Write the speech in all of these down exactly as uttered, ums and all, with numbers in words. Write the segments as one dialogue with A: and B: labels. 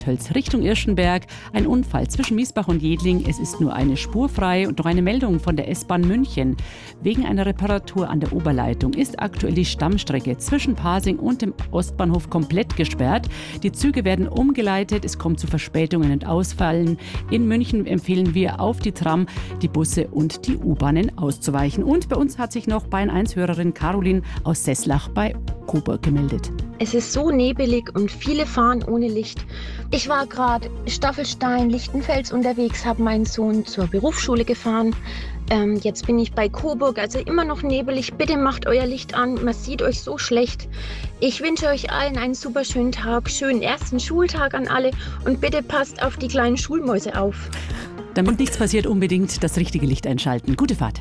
A: Tölz Richtung Irschenberg. Ein Unfall zwischen Miesbach und Jedling. Es ist nur eine Spur frei. Und noch eine Meldung von der S-Bahn München. Wegen einer Reparatur an der Oberleitung ist aktuell die Stammstrecke zwischen Pasing und dem Ostbahnhof komplett gesperrt. Die Züge werden umgeleitet. Es kommt zu Verspätungen und Ausfallen. In München empfehlen wir, auf die Tram, die Busse und die U-Bahnen auszuweichen. Und bei uns hat sich noch Bayern eins Hörerin Caroline aus Sesslach bei Coburg gemeldet.
B: Es ist so nebelig und viele fahren ohne Licht. Ich war gerade Staffelstein, Lichtenfels unterwegs, habe meinen Sohn zur Berufsschule gefahren. Ähm, jetzt bin ich bei Coburg, also immer noch nebelig. Bitte macht euer Licht an, man sieht euch so schlecht. Ich wünsche euch allen einen super schönen Tag, schönen ersten Schultag an alle und bitte passt auf die kleinen Schulmäuse auf.
A: Damit nichts passiert, unbedingt das richtige Licht einschalten. Gute Fahrt.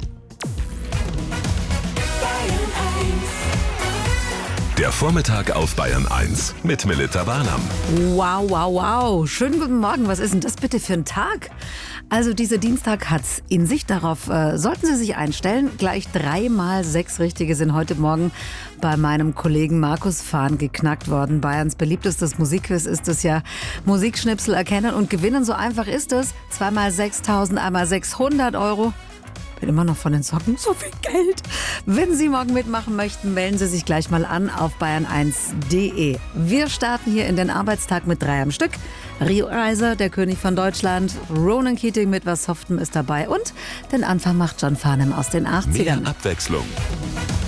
C: Der Vormittag auf Bayern eins mit Melita Barnum.
D: Wow, wow, wow. Schönen guten Morgen. Was ist denn das bitte für ein Tag? Also dieser Dienstag hat's in sich. Darauf äh, sollten Sie sich einstellen. Gleich dreimal sechs Richtige sind heute Morgen bei meinem Kollegen Markus Fahn geknackt worden. Bayerns beliebtestes Musikquiz ist es ja. Musikschnipsel erkennen und gewinnen. So einfach ist es. Zweimal sechstausend, einmal sechshundert Euro. Bin immer noch von den Socken, so viel Geld. Wenn Sie morgen mitmachen möchten, melden Sie sich gleich mal an auf bayern eins punkt de. Wir starten hier in den Arbeitstag mit drei am Stück. Rio Reiser, der König von Deutschland, Ronan Keating mit was Softem ist dabei und den Anfang macht John Farnham aus den achtzigern.
C: Mehr Abwechslung.